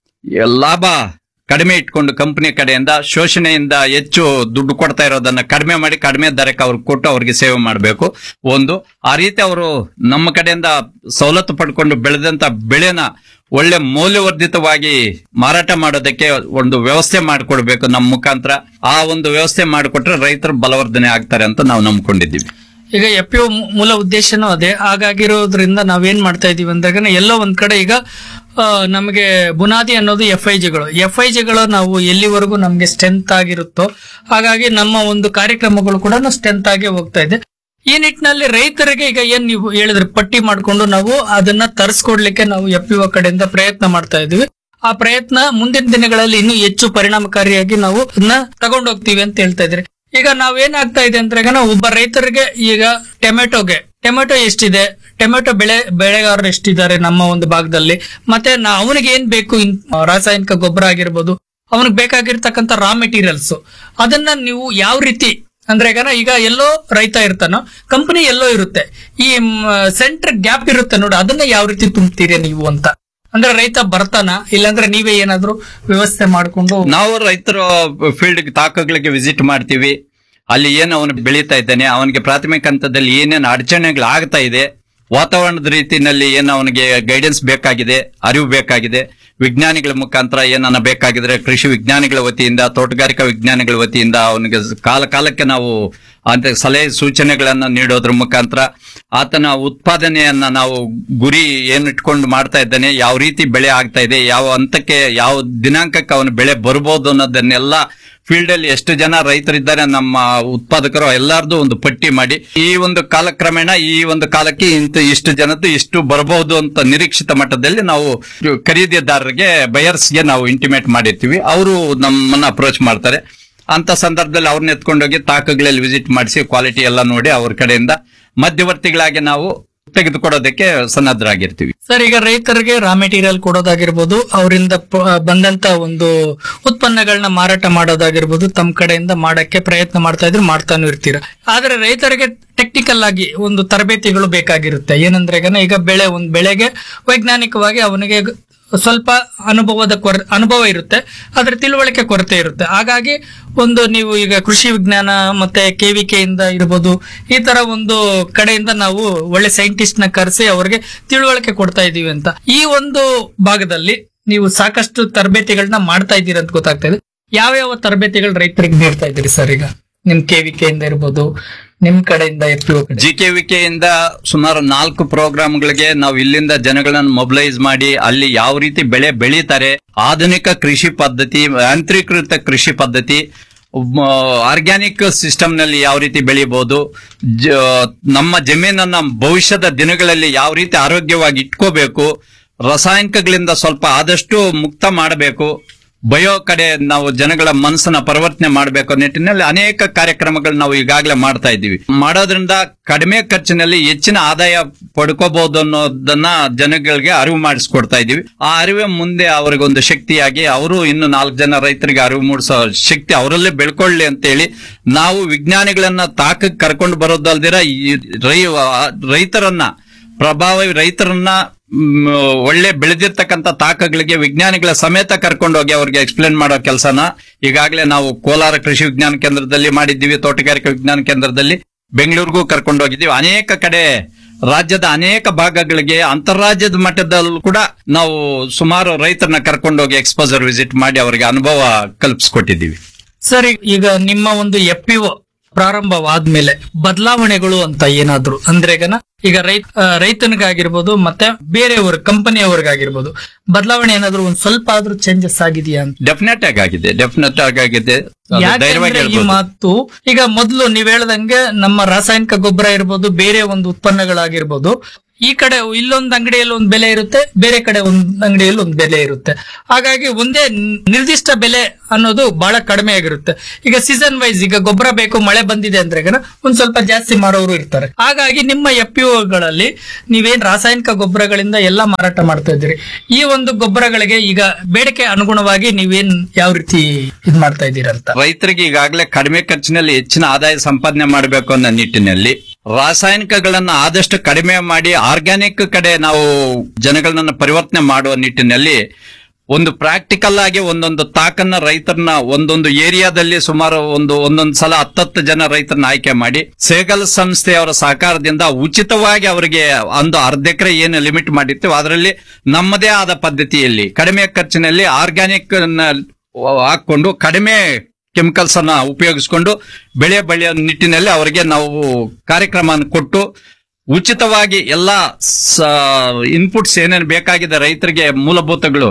ಲಾಭ ಕಡಿಮೆ ಇಟ್ಕೊಂಡು ಕಂಪನಿ ಕಡೆಯಿಂದ ಶೋಷಣೆಯಿಂದ ಹೆಚ್ಚು ದುಡ್ಡು ಕೊಡ್ತಾ ಇರೋದನ್ನ ಕಡಿಮೆ ಮಾಡಿ ಕಡಿಮೆ ದರಕ್ಕೆ ಅವ್ರಿಗೆ ಕೊಟ್ಟು ಅವ್ರಿಗೆ ಸೇವೆ ಮಾಡಬೇಕು. ಒಂದು ಆ ರೀತಿ ಅವರು ನಮ್ಮ ಕಡೆಯಿಂದ ಸವಲತ್ತು ಪಡ್ಕೊಂಡು ಬೆಳೆದಂತ ಬೆಳೆನ ಒಳ್ಳೆ ಮೌಲ್ಯವರ್ಧಿತವಾಗಿ ಮಾರಾಟ ಮಾಡೋದಕ್ಕೆ ಒಂದು ವ್ಯವಸ್ಥೆ ಮಾಡಿಕೊಡ್ಬೇಕು ನಮ್ಮ ಮುಖಾಂತರ. ಆ ಒಂದು ವ್ಯವಸ್ಥೆ ಮಾಡಿಕೊಟ್ರೆ ರೈತರು ಬಲವರ್ಧನೆ ಆಗ್ತಾರೆ ಅಂತ ನಾವು ನಂಬ್ಕೊಂಡಿದ್ದೀವಿ. ಈಗ ಎಫ್ ಪಿ ಒ ಮೂಲ ಉದ್ದೇಶನೂ ಅದೇ. ಹಾಗಾಗಿರೋದ್ರಿಂದ ನಾವೇನ್ ಮಾಡ್ತಾ ಇದೀವಿ ಅಂದಾಗ ಎಲ್ಲೋ ಒಂದ್ ಕಡೆ ಈಗ ಆ, ನಮಗೆ ಬುನಾದಿ ಅನ್ನೋದು ಎಫ್ ಐ ಜಿಗಳು ಎಫ್ ಐ ಜಿಗಳು ನಾವು ಎಲ್ಲಿವರೆಗೂ ನಮ್ಗೆ ಸ್ಟ್ರೆಂತ್ ಆಗಿರುತ್ತೋ ಹಾಗಾಗಿ ನಮ್ಮ ಒಂದು ಕಾರ್ಯಕ್ರಮಗಳು ಕೂಡ ಸ್ಟ್ರೆಂತ್ ಆಗಿ ಹೋಗ್ತಾ ಇದೆ. ಈ ನಿಟ್ಟಿನಲ್ಲಿ ರೈತರಿಗೆ ಈಗ ಏನ್ ನೀವು ಹೇಳಿದ್ರೆ ಪಟ್ಟಿ ಮಾಡ್ಕೊಂಡು ನಾವು ಅದನ್ನ ತರಿಸ್ಕೊಡ್ಲಿಕ್ಕೆ ನಾವು ಎಫ್ ಪಿ ಒ ಕಡೆಯಿಂದ ಪ್ರಯತ್ನ ಮಾಡ್ತಾ ಇದೀವಿ. ಆ ಪ್ರಯತ್ನ ಮುಂದಿನ ದಿನಗಳಲ್ಲಿ ಇನ್ನೂ ಹೆಚ್ಚು ಪರಿಣಾಮಕಾರಿಯಾಗಿ ನಾವು ಅದನ್ನ ತಗೊಂಡೋಗ್ತೀವಿ ಅಂತ ಹೇಳ್ತಾ ಇದ್ರಿ. ಈಗ ನಾವೇನಾಗ್ತಾ ಇದೆ ಅಂದ್ರೆ ಈಗ ನಾವು ಒಬ್ಬ ರೈತರಿಗೆ ಈಗ ಟೊಮೆಟೊಗೆ ಟೊಮೆಟೊ ಎಷ್ಟಿದೆ, ಟೊಮೆಟೊ ಬೆಳೆ ಬೆಳೆಗಾರರು ಎಷ್ಟಿದ್ದಾರೆ ನಮ್ಮ ಒಂದು ಭಾಗದಲ್ಲಿ, ಮತ್ತೆ ನಾ ಅವನಿಗೆ ಏನ್ ಬೇಕು ಇನ್- ರಾಸಾಯನಿಕ ಗೊಬ್ಬರ ಆಗಿರ್ಬೋದು, ಅವನಿಗೆ ಬೇಕಾಗಿರ್ತಕ್ಕಂಥ ರಾ ಮೆಟೀರಿಯಲ್ಸ್ ಅದನ್ನ ನೀವು ಯಾವ ರೀತಿ ಅಂದ್ರೆ ಈಗ ಈಗ ಎಲ್ಲೋ ರೈತ ಇರ್ತಾನೋ, ಕಂಪನಿ ಎಲ್ಲೋ ಇರುತ್ತೆ, ಈ ಸೆಂಟರ್ ಗ್ಯಾಪ್ ಇರುತ್ತೆ ನೋಡಿ, ಅದನ್ನ ಯಾವ ರೀತಿ ತುಂಬ್ತೀರಿ ನೀವು ಅಂತ ಅಂದ್ರೆ ರೈತ ಬರ್ತಾನ, ಇಲ್ಲಾಂದ್ರೆ ನೀವೇ ಏನಾದ್ರು ವ್ಯವಸ್ಥೆ ಮಾಡ್ಕೊಂಡು. ನಾವು ರೈತರ ಫೀಲ್ಡ್ ತಾಕಗಳಿಗೆ ವಿಸಿಟ್ ಮಾಡ್ತೀವಿ. ಅಲ್ಲಿ ಏನು ಅವನು ಬೆಳೀತಾ ಇದ್ದಾನೆ, ಅವನಿಗೆ ಪ್ರಾಥಮಿಕ ಹಂತದಲ್ಲಿ ಏನೇನು ಅಡಚಣೆಗಳು ಆಗ್ತಾ ಇದೆ, ವಾತಾವರಣದ ರೀತಿಯಲ್ಲಿ ಏನು ಅವನಿಗೆ ಗೈಡೆನ್ಸ್ ಬೇಕಾಗಿದೆ, ಅರಿವು ಬೇಕಾಗಿದೆ, ವಿಜ್ಞಾನಿಗಳ ಮುಖಾಂತರ ಏನನ್ನ ಬೇಕಾಗಿದ್ರೆ ಕೃಷಿ ವಿಜ್ಞಾನಿಗಳ ವತಿಯಿಂದ, ತೋಟಗಾರಿಕಾ ವಿಜ್ಞಾನಿಗಳ ವತಿಯಿಂದ ಅವನಿಗೆ ಕಾಲ ಕಾಲಕ್ಕೆ ನಾವು ಅಂತ ಸಲಹೆ ಸೂಚನೆಗಳನ್ನ ನೀಡೋದ್ರ ಮುಖಾಂತರ ಆತನ ಉತ್ಪಾದನೆಯನ್ನ ನಾವು ಗುರಿ ಏನ್ ಇಟ್ಕೊಂಡು ಮಾಡ್ತಾ ಇದ್ದಾನೆ, ಯಾವ ರೀತಿ ಬೆಳೆ ಆಗ್ತಾ ಇದೆ, ಯಾವ ಹಂತಕ್ಕೆ ಯಾವ ದಿನಾಂಕಕ್ಕೆ ಅವನು ಬೆಳೆ ಬರ್ಬೋದು ಅನ್ನೋದನ್ನೆಲ್ಲ ಫೀಲ್ಡ್ ಅಲ್ಲಿ ಎಷ್ಟು ಜನ ರೈತರಿದ್ದಾರೆ ನಮ್ಮ ಉತ್ಪಾದಕರು ಎಲ್ಲಾರ್ದು ಒಂದು ಪಟ್ಟಿ ಮಾಡಿ ಈ ಒಂದು ಕಾಲಕ್ರಮೇಣ ಈ ಒಂದು ಕಾಲಕ್ಕೆ ಇಂತ ಇಷ್ಟು ಜನದ್ದು ಇಷ್ಟು ಬರಬಹುದು ಅಂತ ನಿರೀಕ್ಷಿತ ಮಟ್ಟದಲ್ಲಿ ನಾವು ಖರೀದಿದಾರರಿಗೆ ಬಯರ್ಸ್ಗೆ ನಾವು ಇಂಟಿಮೇಟ್ ಮಾಡಿರ್ತೀವಿ. ಅವರು ನಮ್ಮನ್ನ ಅಪ್ರೋಚ್ ಮಾಡ್ತಾರೆ. ಅಂತ ಸಂದರ್ಭದಲ್ಲಿ ಅವ್ರನ್ನ ಎತ್ಕೊಂಡೋಗಿ ತಾಕಗಳಲ್ಲಿ ವಿಸಿಟ್ ಮಾಡಿಸಿ ಕ್ವಾಲಿಟಿ ಎಲ್ಲ ನೋಡಿ ಅವ್ರ ಕಡೆಯಿಂದ ಮಧ್ಯವರ್ತಿಗಳಾಗಿ ನಾವು ತೆಗೆದುಕೊಡೋದಕ್ಕೆ ಸನ್ನದ್ಧರಾಗಿರ್ತೀವಿ. ಸರ್, ಈಗ ರೈತರಿಗೆ ರಾ ಮೆಟೀರಿಯಲ್ ಕೊಡೋದಾಗಿರ್ಬೋದು, ಅವರಿಂದ ಬಂದಂತ ಒಂದು ಉತ್ಪನ್ನಗಳನ್ನ ಮಾರಾಟ ಮಾಡೋದಾಗಿರ್ಬೋದು, ತಮ್ಮ ಕಡೆಯಿಂದ ಮಾಡಕ್ಕೆ ಪ್ರಯತ್ನ ಮಾಡ್ತಾ ಇದ್ರು, ಮಾಡ್ತಾನು ಇರ್ತೀರ. ಆದ್ರೆ ರೈತರಿಗೆ ಟೆಕ್ನಿಕಲ್ ಆಗಿ ಒಂದು ತರಬೇತಿಗಳು ಬೇಕಾಗಿರುತ್ತೆ. ಏನಂದ್ರೆ ಈಗ ಬೆಳೆ ಒಂದು ಬೆಳೆಗೆ ವೈಜ್ಞಾನಿಕವಾಗಿ ಅವನಿಗೆ ಸ್ವಲ್ಪ ಅನುಭವದ ಕೊರ ಅನುಭವ ಇರುತ್ತೆ, ಅದರ ತಿಳುವಳಿಕೆ ಕೊರತೆ ಇರುತ್ತೆ. ಹಾಗಾಗಿ ಒಂದು ನೀವು ಈಗ ಕೃಷಿ ವಿಜ್ಞಾನ ಮತ್ತೆ ಕೆವಿಕೆ ಇಂದ ಇರ್ಬೋದು, ಈ ತರ ಒಂದು ಕಡೆಯಿಂದ ನಾವು ಒಳ್ಳೆ ಸೈಂಟಿಸ್ಟ್ ನ ಕರೆಸಿ ಅವರಿಗೆ ತಿಳುವಳಿಕೆ ಕೊಡ್ತಾ ಇದೀವಿ ಅಂತ. ಈ ಒಂದು ಭಾಗದಲ್ಲಿ ನೀವು ಸಾಕಷ್ಟು ತರಬೇತಿಗಳನ್ನ ಮಾಡ್ತಾ ಇದ್ದೀರಿ ಅಂತ ಗೊತ್ತಾಗ್ತಾ ಇದೆ. ಯಾವ್ಯಾವ ತರಬೇತಿಗಳು ರೈತರಿಗೆ ನೀಡ್ತಾ ಇದ್ದೀರಿ ಸರ್? ಈಗ ನಿಮ್ ಕೆವಿಕೆ ಇಂದ ಇರ್ಬೋದು, ನಿಮ್ ಕಡೆಯಿಂದ ಎಫ್ ಪಿ ಒ ಕಡೆ ಜಿ ಕೆ ವಿ ಕೆ ಇಂದ ಸುಮಾರು ನಾಲ್ಕು ಪ್ರೋಗ್ರಾಮ್ಗಳಿಗೆ ನಾವು ಇಲ್ಲಿಂದ ಜನಗಳನ್ನ ಮೊಬಿಲೈಸ್ ಮಾಡಿ ಅಲ್ಲಿ ಯಾವ ರೀತಿ ಬೆಳೆ ಬೆಳೀತಾರೆ, ಆಧುನಿಕ ಕೃಷಿ ಪದ್ಧತಿ, ಯಾಂತ್ರೀಕೃತ ಕೃಷಿ ಪದ್ಧತಿ, ಆರ್ಗ್ಯಾನಿಕ್ ಸಿಸ್ಟಮ್ ನಲ್ಲಿ ಯಾವ ರೀತಿ ಬೆಳಿಬಹುದು, ನಮ್ಮ ಜಮೀನನ್ನ ಭವಿಷ್ಯದ ದಿನಗಳಲ್ಲಿ ಯಾವ ರೀತಿ ಆರೋಗ್ಯವಾಗಿ ಇಟ್ಕೋಬೇಕು, ರಾಸಾಯನಿಕಗಳಿಂದ ಸ್ವಲ್ಪ ಆದಷ್ಟು ಮುಕ್ತ ಮಾಡಬೇಕು, ಬಯೋ ಕಡೆ ನಾವು ಜನಗಳ ಮನಸ್ಸನ್ನ ಪರಿವರ್ತನೆ ಮಾಡಬೇಕು ನಿಟ್ಟಿನಲ್ಲಿ ಅನೇಕ ಕಾರ್ಯಕ್ರಮಗಳು ನಾವು ಈಗಾಗಲೇ ಮಾಡ್ತಾ ಇದ್ದೀವಿ. ಮಾಡೋದ್ರಿಂದ ಕಡಿಮೆ ಖರ್ಚಿನಲ್ಲಿ ಹೆಚ್ಚಿನ ಆದಾಯ ಪಡ್ಕೋಬಹುದು ಅನ್ನೋದನ್ನ ಜನಗಳಿಗೆ ಅರಿವು ಮಾಡಿಸ್ಕೊಡ್ತಾ ಇದ್ದೀವಿ. ಆ ಅರಿವೇ ಮುಂದೆ ಅವರಿಗೊಂದು ಶಕ್ತಿಯಾಗಿ ಅವರು ಇನ್ನು ನಾಲ್ಕು ಜನ ರೈತರಿಗೆ ಅರಿವು ಮೂಡಿಸೋ ಶಕ್ತಿ ಅವರಲ್ಲೇ ಬೆಳ್ಕೊಳ್ಳಿ ಅಂತೇಳಿ ನಾವು ವಿಜ್ಞಾನಿಗಳನ್ನ ತಾಕಕ್ಕೆ ಕರ್ಕೊಂಡು ಬರೋದಲ್ದಿರ ಈ ರೈತರನ್ನ ಪ್ರಭಾವಿ ರೈತರನ್ನ ಒಳ್ಳೆ ಬೆಳೆದಿರ್ತಕ್ಕಂಥ ತಾಕಗಳಿಗೆ ವಿಜ್ಞಾನಿಗಳ ಸಮೇತ ಕರ್ಕೊಂಡೋಗಿ ಅವ್ರಿಗೆ ಎಕ್ಸ್ಪ್ಲೇನ್ ಮಾಡೋ ಕೆಲಸನ ಈಗಾಗಲೇ ನಾವು ಕೋಲಾರ ಕೃಷಿ ವಿಜ್ಞಾನ ಕೇಂದ್ರದಲ್ಲಿ ಮಾಡಿದ್ದೀವಿ, ತೋಟಗಾರಿಕಾ ವಿಜ್ಞಾನ ಕೇಂದ್ರದಲ್ಲಿ ಬೆಂಗಳೂರಿಗೂ ಕರ್ಕೊಂಡೋಗಿದ್ದೀವಿ. ಅನೇಕ ಕಡೆ ರಾಜ್ಯದ ಅನೇಕ ಭಾಗಗಳಿಗೆ ಅಂತಾರಾಜ್ಯದ ಮಟ್ಟದಲ್ಲೂ ಕೂಡ ನಾವು ಸುಮಾರು ರೈತರನ್ನ ಕರ್ಕೊಂಡೋಗಿ ಎಕ್ಸ್ಪೋಜರ್ ವಿಸಿಟ್ ಮಾಡಿ ಅವರಿಗೆ ಅನುಭವ ಕಲ್ಪಿಸ್ಕೊಟ್ಟಿದ್ದೀವಿ. ಸರ್, ಈಗ ನಿಮ್ಮ ಒಂದು ಎಫ್ ಪಿ ಒ ಪ್ರಾರಂಭವಾದ್ಮೇಲೆ ಬದಲಾವಣೆಗಳು ಅಂತ ಏನಾದ್ರು ಅಂದ್ರೆ ಈಗ ರೈತ ರೈತನಿಗಾಗಿರ್ಬೋದು ಮತ್ತೆ ಬೇರೆಯವ್ರ ಕಂಪನಿಯವರಿಗಾಗಿರ್ಬೋದು ಬದಲಾವಣೆ ಏನಾದ್ರು ಒಂದ್ ಸ್ವಲ್ಪ ಆದ್ರೂ ಚೇಂಜಸ್ ಆಗಿದೆಯಾ ಅಂತ? ಡೆಫಿನೆಟ್ ಆಗಿದೆ, ಡೆಫಿನೆಟ್ ಆಗಿದೆ. ಯಾಕಂದ್ರೆ ಈ ಮಾತು ಈಗ ಮೊದಲು ನೀವ್ ಹೇಳ್ದಂಗೆ ನಮ್ಮ ರಾಸಾಯನಿಕ ಗೊಬ್ಬರ ಇರ್ಬೋದು, ಬೇರೆ ಒಂದು ಉತ್ಪನ್ನಗಳಾಗಿರ್ಬೋದು, ಈ ಕಡೆ ಇಲ್ಲೊಂದು ಅಂಗಡಿಯಲ್ಲಿ ಒಂದು ಬೆಲೆ ಇರುತ್ತೆ, ಬೇರೆ ಕಡೆ ಒಂದು ಅಂಗಡಿಯಲ್ಲಿ ಒಂದು ಬೆಲೆ ಇರುತ್ತೆ. ಹಾಗಾಗಿ ಒಂದೇ ನಿರ್ದಿಷ್ಟ ಬೆಲೆ ಅನ್ನೋದು ಬಹಳ ಕಡಿಮೆ ಆಗಿರುತ್ತೆ. ಈಗ ಸೀಸನ್ ವೈಸ್ ಈಗ ಗೊಬ್ಬರ ಬೇಕು, ಮಳೆ ಬಂದಿದೆ ಅಂದ್ರೆ ಒಂದ್ ಸ್ವಲ್ಪ ಜಾಸ್ತಿ ಮಾರೋರು ಇರ್ತಾರೆ. ಹಾಗಾಗಿ ನಿಮ್ಮ ಎಫ್ ಪಿ ಒಗಳಲ್ಲಿ ನೀವೇನ್ ರಾಸಾಯನಿಕ ಗೊಬ್ಬರಗಳಿಂದ ಎಲ್ಲಾ ಮಾರಾಟ ಮಾಡ್ತಾ ಇದ್ದೀರಿ, ಈ ಒಂದು ಗೊಬ್ಬರಗಳಿಗೆ ಈಗ ಬೇಡಿಕೆ ಅನುಗುಣವಾಗಿ ನೀವೇನ್ ಯಾವ ರೀತಿ ಇದ್ ಮಾಡ್ತಾ ಇದ್ದೀರಂತ? ರೈತರಿಗೆ ಈಗಾಗಲೇ ಕಡಿಮೆ ಖರ್ಚಿನಲ್ಲಿ ಹೆಚ್ಚಿನ ಆದಾಯ ಸಂಪಾದನೆ ಮಾಡಬೇಕು ಅನ್ನೋ ನಿಟ್ಟಿನಲ್ಲಿ ರಾಸಾಯನಿಕಗಳನ್ನ ಆದಷ್ಟು ಕಡಿಮೆ ಮಾಡಿ ಆರ್ಗ್ಯಾನಿಕ್ ಕಡೆ ನಾವು ಜನಗಳನ್ನ ಪರಿವರ್ತನೆ ಮಾಡುವ ನಿಟ್ಟಿನಲ್ಲಿ ಒಂದು ಪ್ರಾಕ್ಟಿಕಲ್ ಆಗಿ ಒಂದೊಂದು ತಾಕನ್ನ ರೈತರನ್ನ ಒಂದೊಂದು ಏರಿಯಾದಲ್ಲಿ ಸುಮಾರು ಒಂದು ಒಂದೊಂದು ಸಲ ಹತ್ತತ್ತು ಜನ ರೈತರನ್ನ ಆಯ್ಕೆ ಮಾಡಿ ಸೇಗಲ್ ಸಂಸ್ಥೆಯವರ ಸಹಕಾರದಿಂದ ಉಚಿತವಾಗಿ ಅವರಿಗೆ ಒಂದು ಅರ್ಧ ಎಕರೆ ಏನು ಲಿಮಿಟ್ ಮಾಡಿರ್ತೀವಿ ಅದರಲ್ಲಿ ನಮ್ಮದೇ ಆದ ಪದ್ಧತಿಯಲ್ಲಿ ಕಡಿಮೆ ಖರ್ಚಿನಲ್ಲಿ ಆರ್ಗ್ಯಾನಿಕ್ ಹಾಕೊಂಡು ಕಡಿಮೆ ಕೆಮಿಕಲ್ಸ್ ಅನ್ನ ಉಪಯೋಗಿಸಿಕೊಂಡು ಬೆಳೆ ಬೆಳೆಯೋ ನಿಟ್ಟಿನಲ್ಲಿ ಅವರಿಗೆ ನಾವು ಕಾರ್ಯಕ್ರಮ ಕೊಟ್ಟು ಉಚಿತವಾಗಿ ಎಲ್ಲಾ ಇನ್ಪುಟ್ಸ್ ಏನೇನು ಬೇಕಾಗಿದೆ ರೈತರಿಗೆ ಮೂಲಭೂತಗಳು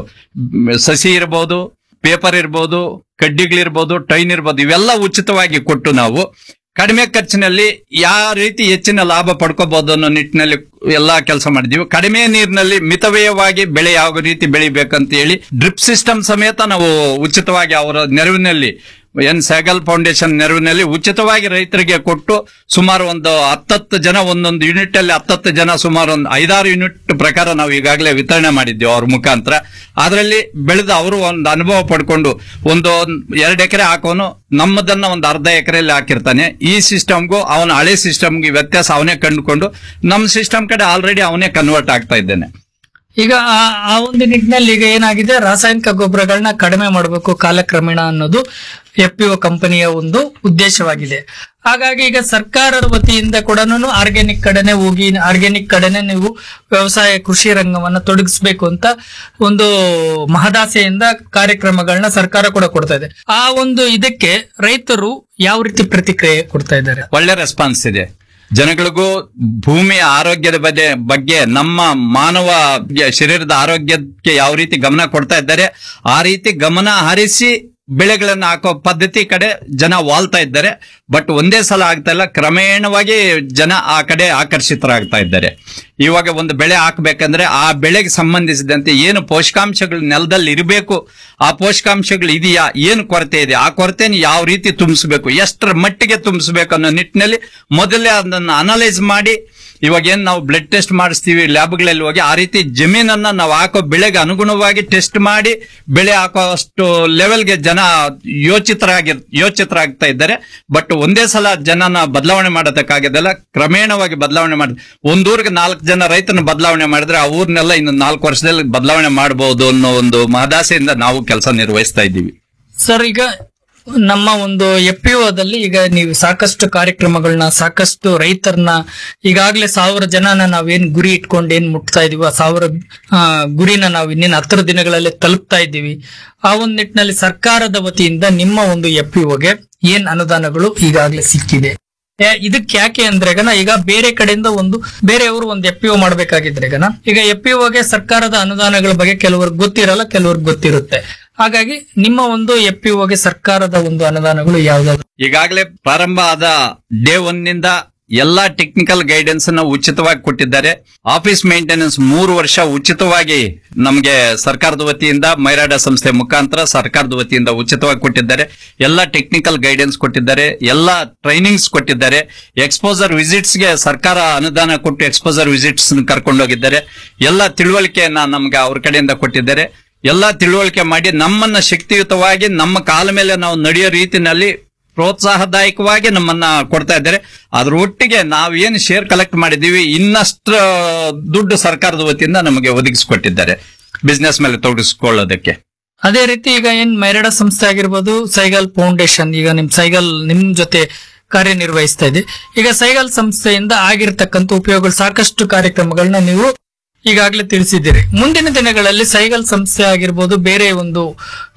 ಸಸಿ ಇರಬಹುದು, ಪೇಪರ್ ಇರಬಹುದು, ಕಡ್ಡಿಗಳಿರ್ಬೋದು, ಟೈನ್ ಇರ್ಬೋದು, ಇವೆಲ್ಲ ಉಚಿತವಾಗಿ ಕೊಟ್ಟು ನಾವು ಕಡಿಮೆ ಖರ್ಚಿನಲ್ಲಿ ಯಾವ ರೀತಿ ಹೆಚ್ಚಿನ ಲಾಭ ಪಡ್ಕೋಬಹುದು ಅನ್ನೋ ನಿಟ್ಟಿನಲ್ಲಿ ಎಲ್ಲಾ ಕೆಲಸ ಮಾಡಿದೀವಿ. ಕಡಿಮೆ ನೀರಿನಲ್ಲಿ ಮಿತವ್ಯಯವಾಗಿ ಬೆಳೆ ಯಾವ ರೀತಿ ಬೆಳಿಬೇಕಂತ ಹೇಳಿ ಡ್ರಿಪ್ ಸಿಸ್ಟಮ್ ಸಮೇತ ನಾವು ಉಚಿತವಾಗಿ ಅವರ ನೆರವಿನಲ್ಲಿ ಎನ್ ಸೆಗಲ್ ಫೌಂಡೇಶನ್ ನೆರವಿನಲ್ಲಿ ಉಚಿತವಾಗಿ ರೈತರಿಗೆ ಕೊಟ್ಟು ಸುಮಾರು ಒಂದು ಹತ್ತತ್ತು ಜನ ಒಂದೊಂದು ಯೂನಿಟ್ ಅಲ್ಲಿ ಹತ್ತತ್ತು ಜನ ಸುಮಾರು ಒಂದು ಐದಾರು ಯೂನಿಟ್ ಪ್ರಕಾರ ನಾವು ಈಗಾಗಲೇ ವಿತರಣೆ ಮಾಡಿದ್ದೇವೆ ಅವ್ರ ಮುಖಾಂತರ. ಅದರಲ್ಲಿ ಬೆಳೆದು ಅವರು ಒಂದು ಅನುಭವ ಪಡ್ಕೊಂಡು ಒಂದು ಎರಡು ಎಕರೆ ಹಾಕೋನು ನಮ್ಮದನ್ನ ಒಂದು ಅರ್ಧ ಎಕರೆಯಲ್ಲಿ ಹಾಕಿರ್ತಾನೆ. ಈ ಸಿಸ್ಟಮ್ಗೂ ಅವನ ಹಳೆ ಸಿಸ್ಟಮ್ಗೆ ವ್ಯತ್ಯಾಸ ಅವನೇ ಕಂಡುಕೊಂಡು ನಮ್ಮ ಸಿಸ್ಟಮ್ ಕಡೆ ಆಲ್ರೆಡಿ ಅವನೇ ಕನ್ವರ್ಟ್ ಆಗ್ತಾ ಇದ್ದೇನೆ. ಈಗ ಆ- ಆ ಒಂದು ನಿಟ್ಟಿನಲ್ಲಿ ಈಗ ಏನಾಗಿದೆ, ರಾಸಾಯನಿಕ ಗೊಬ್ಬರಗಳನ್ನ ಕಡಿಮೆ ಮಾಡಬೇಕು ಕಾಲಕ್ರಮೇಣ ಅನ್ನೋದು ಎಫ್ ಪಿ ಒ ಕಂಪನಿಯ ಒಂದು ಉದ್ದೇಶವಾಗಿದೆ. ಹಾಗಾಗಿ ಈಗ ಸರ್ಕಾರದ ವತಿಯಿಂದ ಕೂಡ ಆರ್ಗ್ಯಾನಿಕ್ ಕಡೆನೆ ಹೋಗಿ ಆರ್ಗ್ಯಾನಿಕ್ ಕಡೆನೆ ನೀವು ವ್ಯವಸಾಯ ಕೃಷಿ ರಂಗವನ್ನ ತೊಡಗಿಸಬೇಕು ಅಂತ ಒಂದು ಮಹದಾಸೆಯಿಂದ ಕಾರ್ಯಕ್ರಮಗಳನ್ನ ಸರ್ಕಾರ ಕೂಡ ಕೊಡ್ತಾ ಇದೆ. ಆ ಒಂದು ಇದಕ್ಕೆ ರೈತರು ಯಾವ ರೀತಿ ಪ್ರತಿಕ್ರಿಯೆ ಕೊಡ್ತಾ ಇದ್ದಾರೆ? ಒಳ್ಳೆ ರೆಸ್ಪಾನ್ಸ್ ಇದೆ. ಜನಗಳಿಗೂ ಭೂಮಿಯ ಆರೋಗ್ಯದ ಬಗ್ಗೆ ಬಗ್ಗೆ ನಮ್ಮ ಮಾನವ ಶರೀರದ ಆರೋಗ್ಯಕ್ಕೆ ಯಾವ ರೀತಿ ಗಮನ ಕೊಡ್ತಾ ಇದ್ದಾರೆ ಆ ರೀತಿ ಗಮನ ಹರಿಸಿ ಬೆಳೆಗಳನ್ನ ಹಾಕೋ ಪದ್ಧತಿ ಕಡೆ ಜನ ವಾಲ್ತಾ ಇದ್ದಾರೆ. ಬಟ್ ಒಂದೇ ಸಲ ಆಗ್ತಾ ಇಲ್ಲ, ಕ್ರಮೇಣವಾಗಿ ಜನ ಆ ಕಡೆ ಆಕರ್ಷಿತರಾಗ್ತಾ ಇದ್ದಾರೆ. ಇವಾಗ ಒಂದು ಬೆಳೆ ಹಾಕಬೇಕಂದ್ರೆ ಆ ಬೆಳೆಗೆ ಸಂಬಂಧಿಸಿದಂತೆ ಏನು ಪೋಷಕಾಂಶಗಳು ನೆಲದಲ್ಲಿ ಇರಬೇಕು, ಆ ಪೋಷಕಾಂಶಗಳು ಇದೆಯಾ, ಏನು ಕೊರತೆ ಇದೆ, ಆ ಕೊರತೆನ ಯಾವ ರೀತಿ ತುಂಬಿಸಬೇಕು, ಎಷ್ಟರ ಮಟ್ಟಿಗೆ ತುಂಬಿಸಬೇಕು ಅನ್ನೋ ನಿಟ್ಟಿನಲ್ಲಿ ಮೊದಲೇ ಅದನ್ನ ಅನಲೈಸ್ ಮಾಡಿ, ಇವಾಗ ಏನ್ ನಾವು ಬ್ಲಡ್ ಟೆಸ್ಟ್ ಮಾಡಿಸ್ತೀವಿ ಲ್ಯಾಬ್ಗಳಲ್ಲಿ ಹೋಗಿ, ಆ ರೀತಿ ಜಮೀನನ್ನ ನಾವು ಹಾಕೋ ಬೆಳೆಗೆ ಅನುಗುಣವಾಗಿ ಟೆಸ್ಟ್ ಮಾಡಿ ಬೆಳೆ ಹಾಕೋ ಅಷ್ಟು ಲೆವೆಲ್ಗೆ ಜನ ಯೋಚಿತರಾಗಿ ಯೋಚಿತರಾಗ್ತಾ ಇದ್ದಾರೆ. ಬಟ್ ಒಂದೇ ಸಲ ಜನನ ಬದಲಾವಣೆ ಮಾಡೋದಕ್ಕಾಗದಲ್ಲ, ಕ್ರಮೇಣವಾಗಿ ಬದಲಾವಣೆ ಮಾಡಿ ಒಂದೂರಿಗೆ ನಾಲ್ಕು ಜನ ರೈತನ ಬದಲಾವಣೆ ಮಾಡಿದ್ರೆ ಆ ಊರ್ನೆಲ್ಲ ಇನ್ನು ನಾಲ್ಕು ವರ್ಷದಲ್ಲಿ ಬದಲಾವಣೆ ಮಾಡಬಹುದು ಅನ್ನೋ ಒಂದು ಮಹದಾಸೆಯಿಂದ ನಾವು ಕೆಲಸ ನಿರ್ವಹಿಸ್ತಾ ಇದ್ದೀವಿ. ಸರ್, ಈಗ ನಮ್ಮ ಒಂದು ಎಫ್ ಪಿ ಒದಲ್ಲಿ ಈಗ ನೀವು ಸಾಕಷ್ಟು ಕಾರ್ಯಕ್ರಮಗಳನ್ನ, ಸಾಕಷ್ಟು ರೈತರನ್ನ, ಈಗಾಗಲೇ ಸಾವಿರ ಜನನ ನಾವೇನ್ ಗುರಿ ಇಟ್ಕೊಂಡು ಏನ್ ಮುಟ್ತಾ ಇದೀವಿ, ಆ ಸಾವಿರ ಆ, ಗುರಿನ ನಾವು ಇನ್ನೇನು ಹತ್ತರ ದಿನಗಳಲ್ಲಿ ತಲುಪ್ತಾ ಇದ್ದೀವಿ. ಆ ಒಂದು ನಿಟ್ಟಿನಲ್ಲಿ ಸರ್ಕಾರದ ವತಿಯಿಂದ ನಿಮ್ಮ ಒಂದು ಎಫ್ ಪಿ ಒಗೆ ಏನ್ ಅನುದಾನಗಳು ಈಗಾಗಲೇ ಸಿಕ್ಕಿದೆ? ಯಾ- ಇದಕ್ಕೆ ಯಾಕೆ ಅಂದ್ರೆ ಗನ ಈಗ ಬೇರೆ ಕಡೆಯಿಂದ ಒಂದು ಬೇರೆಯವರು ಒಂದು ಎಫ್ ಪಿ ಒ ಮಾಡ್ಬೇಕಾಗಿದ್ರೆ ಗನ ಈಗ ಎಫ್ ಪಿ ಒಗೆ ಸರ್ಕಾರದ ಅನುದಾನಗಳ ಬಗ್ಗೆ ಕೆಲವ್ರಿಗೆ ಗೊತ್ತಿರಲ್ಲ, ಕೆಲವ್ರಿಗೆ ಗೊತ್ತಿರುತ್ತೆ. ಹಾಗಾಗಿ ನಿಮ್ಮ ಒಂದು ಎಫ್ ಪಿ ಒಗೆ ಸರ್ಕಾರದ ಒಂದು ಅನುದಾನಗಳು ಯಾವ್ದಾದ್ರು? ಈಗಾಗಲೇ ಪ್ರಾರಂಭ ಆದ ಡೇ ಒನ್ ನಿಂದ ಎಲ್ಲಾ ಟೆಕ್ನಿಕಲ್ ಗೈಡೆನ್ಸ್ ಅನ್ನು ಉಚಿತವಾಗಿ ಕೊಟ್ಟಿದ್ದಾರೆ. ಆಫೀಸ್ ಮೇಂಟೆನೆನ್ಸ್ ಮೂರು ವರ್ಷ ಉಚಿತವಾಗಿ ನಮಗೆ ಸರ್ಕಾರದ ವತಿಯಿಂದ ಮೈರಾಡ ಸಂಸ್ಥೆ ಮುಖಾಂತರ ಸರ್ಕಾರದ ವತಿಯಿಂದ ಉಚಿತವಾಗಿ ಕೊಟ್ಟಿದ್ದಾರೆ. ಎಲ್ಲಾ ಟೆಕ್ನಿಕಲ್ ಗೈಡೆನ್ಸ್ ಕೊಟ್ಟಿದ್ದಾರೆ, ಎಲ್ಲಾ ಟ್ರೈನಿಂಗ್ಸ್ ಕೊಟ್ಟಿದ್ದಾರೆ. ಎಕ್ಸ್ಪೋಸರ್ ವಿಸಿಟ್ಸ್ ಗೆ ಸರ್ಕಾರ ಅನುದಾನ ಕೊಟ್ಟು ಎಕ್ಸ್ಪೋಸರ್ ವಿಸಿಟ್ಸ್ ಕರ್ಕೊಂಡೋಗಿದ್ದಾರೆ. ಎಲ್ಲಾ ತಿಳುವಳಿಕೆಯನ್ನ ನಮ್ಗೆ ಅವ್ರ ಕಡೆಯಿಂದ ಕೊಟ್ಟಿದ್ದಾರೆ. ಎಲ್ಲಾ ತಿಳುವಳಿಕೆ ಮಾಡಿ ನಮ್ಮನ್ನ ಶಕ್ತಿಯುತವಾಗಿ ನಮ್ಮ ಕಾಲ ಮೇಲೆ ನಾವು ನಡೆಯೋ ರೀತಿನಲ್ಲಿ ಪ್ರೋತ್ಸಾಹದಾಯಕವಾಗಿ ನಮ್ಮನ್ನ ಕೊಡ್ತಾ ಇದ್ದಾರೆ. ಅದ್ರ ಒಟ್ಟಿಗೆ ನಾವು ಏನು ಶೇರ್ ಕಲೆಕ್ಟ್ ಮಾಡಿದೀವಿ ಇನ್ನಷ್ಟು ದುಡ್ಡು ಸರ್ಕಾರದ ವತಿಯಿಂದ ನಮಗೆ ಒದಗಿಸಿಕೊಟ್ಟಿದ್ದಾರೆ ಬಿಸ್ನೆಸ್ ಮೇಲೆ ತೊಡಗಿಸಿಕೊಳ್ಳೋದಕ್ಕೆ. ಅದೇ ರೀತಿ ಈಗ ಏನ್ ಮೈರಾಡ ಸಂಸ್ಥೆ ಆಗಿರ್ಬೋದು, ಸೈಗಲ್ ಫೌಂಡೇಶನ್, ಈಗ ನಿಮ್ ಸೈಗಲ್ ನಿಮ್ ಜೊತೆ ಕಾರ್ಯನಿರ್ವಹಿಸ್ತಾ ಇದೆ. ಈಗ ಸೈಗಲ್ ಸಂಸ್ಥೆಯಿಂದ ಆಗಿರ್ತಕ್ಕಂಥ ಉಪಯೋಗಗಳು ಸಾಕಷ್ಟು ಕಾರ್ಯಕ್ರಮಗಳನ್ನ ನೀವು ಈಗಾಗಲೇ ತಿಳಿಸಿದ್ದೀರಿ. ಮುಂದಿನ ದಿನಗಳಲ್ಲಿ ಸೈಗಲ್ ಸಂಸ್ಥೆ ಆಗಿರ್ಬೋದು, ಬೇರೆ ಒಂದು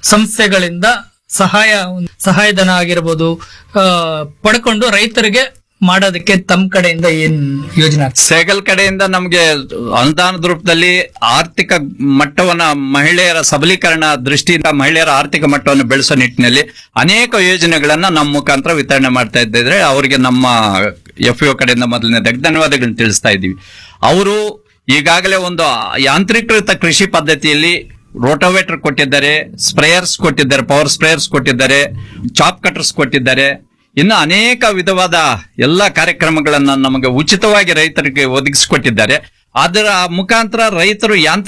ಸಂಸ್ಥೆಗಳಿಂದ ಸಹಾಯ ಸಹಾಯಧನ ಆಗಿರ್ಬೋದು ಆ, ಪಡ್ಕೊಂಡು ರೈತರಿಗೆ ಮಾಡೋದಕ್ಕೆ ತಮ್ಮ ಕಡೆಯಿಂದ ಏನ್ ಯೋಜನೆ ಆಗ್ತದೆ? ಸೇಗಲ್ ಕಡೆಯಿಂದ ನಮಗೆ ಅನುದಾನದ ರೂಪದಲ್ಲಿ ಆರ್ಥಿಕ ಮಟ್ಟವನ್ನ ಮಹಿಳೆಯರ ಸಬಲೀಕರಣ ದೃಷ್ಟಿಯಿಂದ ಮಹಿಳೆಯರ ಆರ್ಥಿಕ ಮಟ್ಟವನ್ನು ಬೆಳೆಸೋ ನಿಟ್ಟಿನಲ್ಲಿ ಅನೇಕ ಯೋಜನೆಗಳನ್ನ ನಮ್ಮ ಮುಖಾಂತರ ವಿತರಣೆ ಮಾಡ್ತಾ ಇದ್ದಿದ್ರೆ ಅವರಿಗೆ ನಮ್ಮ ಎಫ್ ಇ ಕಡೆಯಿಂದ ಮೊದಲನೇದಾಗಿ ಧನ್ಯವಾದಗಳನ್ನ ತಿಳಿಸ್ತಾ ಇದ್ದೀವಿ. ಅವರು ಈಗಾಗಲೇ ಒಂದು ಯಾಂತ್ರೀಕೃತ ಕೃಷಿ ಪದ್ಧತಿಯಲ್ಲಿ ರೋಟೋವೇಟರ್ ಕೊಟ್ಟಿದ್ದಾರೆ, ಸ್ಪ್ರೇಯರ್ಸ್ ಕೊಟ್ಟಿದ್ದಾರೆ, ಪವರ್ ಸ್ಪ್ರೇಯರ್ಸ್ ಕೊಟ್ಟಿದ್ದಾರೆ, ಚಾಪ್ ಕಟರ್ಸ್ ಕೊಟ್ಟಿದ್ದಾರೆ. ಇನ್ನು ಅನೇಕ ವಿಧವಾದ ಎಲ್ಲ ಕಾರ್ಯಕ್ರಮಗಳನ್ನ ನಮಗೆ ಉಚಿತವಾಗಿ ರೈತರಿಗೆ ಒದಗಿಸಿಕೊಟ್ಟಿದ್ದಾರೆ. ಅದರ ಮುಖಾಂತರ ರೈತರು ಯಾಂತ್ರಿಕ